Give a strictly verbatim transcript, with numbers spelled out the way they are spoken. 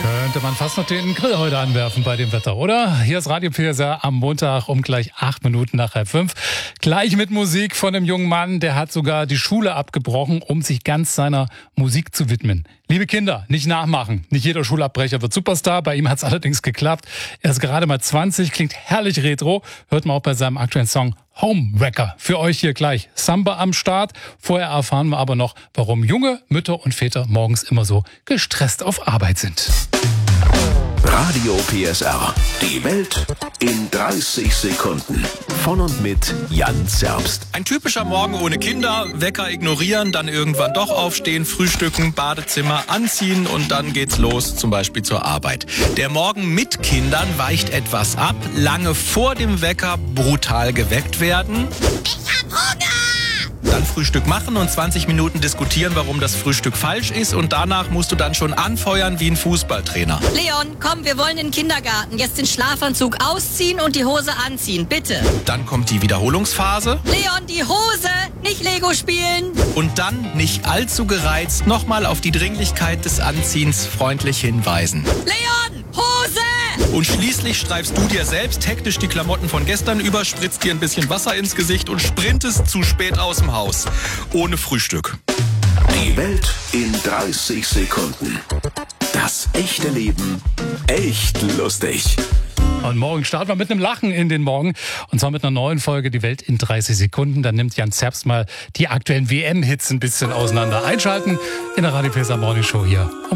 Könnte man fast noch den Grill heute anwerfen bei dem Wetter, oder? Hier ist Radio P S R am Montag um gleich acht Minuten nach halb fünf. Gleich mit Musik von einem jungen Mann, der hat sogar die Schule abgebrochen, um sich ganz seiner Musik zu widmen. Liebe Kinder, nicht nachmachen. Nicht jeder Schulabbrecher wird Superstar. Bei ihm hat es allerdings geklappt. Er ist gerade mal zwanzig, klingt herrlich retro. Hört man auch bei seinem aktuellen Song Homewrecker. Für euch hier gleich Samba am Start. Vorher erfahren wir aber noch, warum junge Mütter und Väter morgens immer so gestresst auf Arbeit sind. Radio P S R. Die Welt in dreißig Sekunden. Von und mit Jan Zerbst. Ein typischer Morgen ohne Kinder, Wecker ignorieren, dann irgendwann doch aufstehen, frühstücken, Badezimmer anziehen und dann geht's los, zum Beispiel zur Arbeit. Der Morgen mit Kindern weicht etwas ab, lange vor dem Wecker brutal geweckt werden. Ich hab Hunger! Dann Frühstück machen und zwanzig Minuten diskutieren, warum das Frühstück falsch ist, und danach musst du dann schon anfeuern wie ein Fußballtrainer. Leon, komm, wir wollen in den Kindergarten. Jetzt den Schlafanzug ausziehen und die Hose anziehen, bitte. Dann kommt die Wiederholungsphase. Leon, die Hose, nicht Lego spielen. Und dann, nicht allzu gereizt, nochmal auf die Dringlichkeit des Anziehens freundlich hinweisen. Leon, Hose! Und schließlich streifst du dir selbst hektisch die Klamotten von gestern über, spritzt dir ein bisschen Wasser ins Gesicht und sprintest zu spät aus dem Haus. Ohne Frühstück. Die Welt in dreißig Sekunden. Das echte Leben echt lustig. Und morgen starten wir mit einem Lachen in den Morgen. Und zwar mit einer neuen Folge Die Welt in dreißig Sekunden. Dann nimmt Jan Zerbst mal die aktuellen W M-Hits ein bisschen auseinander. Einschalten in der Radio P S R Morning Show hier.